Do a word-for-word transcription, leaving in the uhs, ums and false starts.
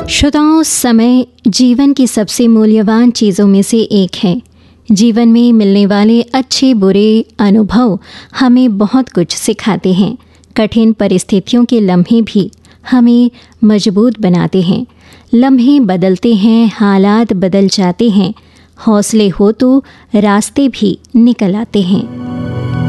श्रोताओं, समय जीवन की सबसे मूल्यवान चीज़ों में से एक है। जीवन में मिलने वाले अच्छे बुरे अनुभव हमें बहुत कुछ सिखाते हैं। कठिन परिस्थितियों के लम्हे भी हमें मजबूत बनाते हैं। लम्हे बदलते हैं, हालात बदल जाते हैं, हौसले हो तो रास्ते भी निकल आते हैं।